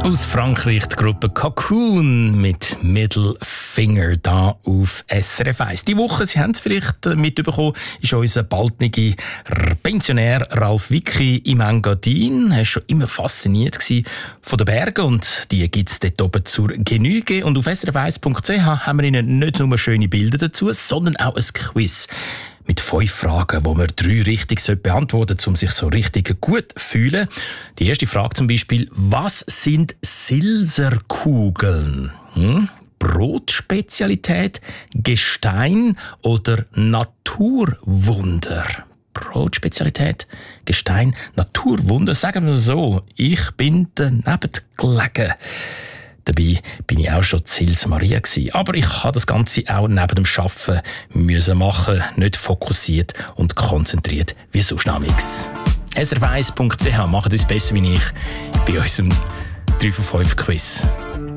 Aus Frankreich die Gruppe Cocoon mit Middle Finger da auf SRF 1. Die Woche, Sie haben es vielleicht mitbekommen, ist unser baldniger Pensionär Ralf Wicki im Engadin. Er war schon immer fasziniert von den Bergen und die gibt es dort oben zur Genüge. Und auf srf1.ch haben wir Ihnen nicht nur schöne Bilder dazu, sondern auch ein Quiz mit 5 Fragen, wo man 3 richtig beantworten sollte, um sich so richtig gut zu fühlen. Die erste Frage zum Beispiel: Was sind Silserkugeln? Brotspezialität, Gestein oder Naturwunder? Brotspezialität, Gestein, Naturwunder. Sagen wir so, ich bin daneben gelegen. Dabei bin ich auch schon Sils Maria gewesen. Aber ich habe das Ganze auch neben dem Arbeiten müssen machen, nicht fokussiert und konzentriert wie sonst nichts. srf1.ch, machen Sie es besser wie ich bei unserem 3 von 5 Quiz.